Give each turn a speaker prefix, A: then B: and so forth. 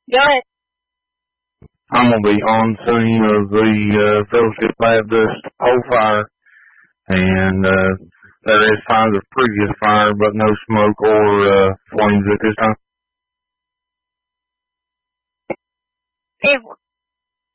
A: Go ahead.
B: I'm going to be on scene of the Fellowship Baptist pole fire, and there is signs of previous fire, but no smoke or flames at this time.